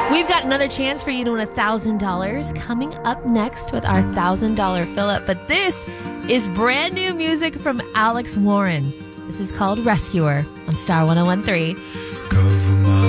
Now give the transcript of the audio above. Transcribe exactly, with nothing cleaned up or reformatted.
We've got another chance for you to win one thousand dollars coming up next with our one thousand dollars fill-up. But this is brand new music from Alex Warren. This is called Rescuer on Star one oh one three. Cover my